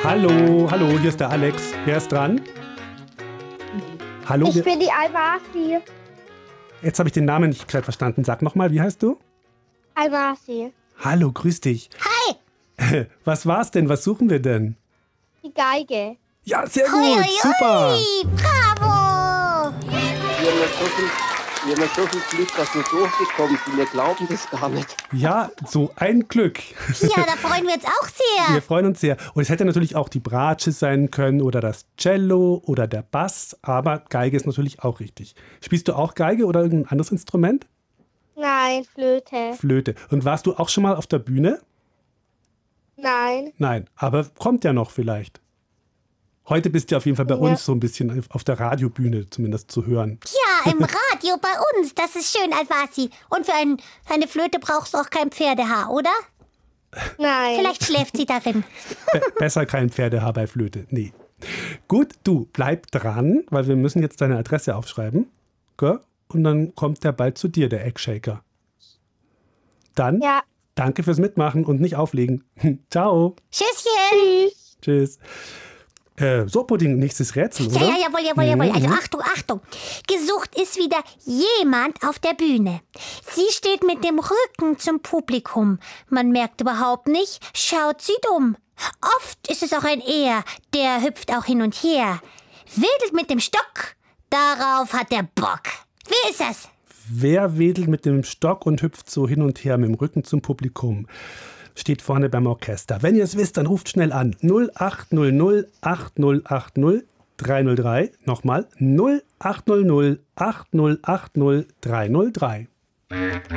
Hallo, hier ist der Alex. Wer ist dran? Hallo? Ich bin die Almasi. Jetzt habe ich den Namen nicht gerade verstanden. Sag nochmal, wie heißt du? Almasi. Hallo, grüß dich. Hi! Was war's denn? Was suchen wir denn? Die Geige. Ja, sehr gut, Hui, hui, super. hui, bravo! Wir haben so viel Glück, dass wir durchgekommen sind. Wir glauben das gar nicht. Ja, so ein Glück. Ja, da freuen wir uns auch sehr. Wir freuen uns sehr. Und es hätte natürlich auch die Bratsche sein können oder das Cello oder der Bass, aber Geige ist natürlich auch richtig. Spielst du auch Geige oder irgendein anderes Instrument? Nein, Flöte. Flöte. Und warst du auch schon mal auf der Bühne? Nein. Nein, aber kommt ja noch vielleicht. Heute bist du auf jeden Fall bei uns so ein bisschen auf der Radiobühne zumindest zu hören. Ja, im Radio bei uns. Das ist schön, Almasi. Und für eine Flöte brauchst du auch kein Pferdehaar, oder? Nein. Vielleicht schläft sie darin. Besser kein Pferdehaar bei Flöte. Nee. Gut, du bleib dran, weil wir müssen jetzt deine Adresse aufschreiben. Gell? Und dann kommt der bald zu dir, der Eggshaker. Dann Ja. danke fürs Mitmachen und nicht auflegen. Ciao. Tschüsschen. Tschüss. So, Pudding, nächstes Rätsel, oder? Ja, jawohl. Also Achtung. Gesucht ist wieder jemand auf der Bühne. Sie steht mit dem Rücken zum Publikum. Man merkt überhaupt nicht, schaut sie dumm. Oft ist es auch ein Er, der hüpft auch hin und her. Wedelt mit dem Stock, darauf hat er Bock. Wer ist das? Wer wedelt mit dem Stock und hüpft so hin und her mit dem Rücken zum Publikum? Steht vorne beim Orchester. Wenn ihr es wisst, dann ruft schnell an. 0800 8080 303. Nochmal 0800 8080 303.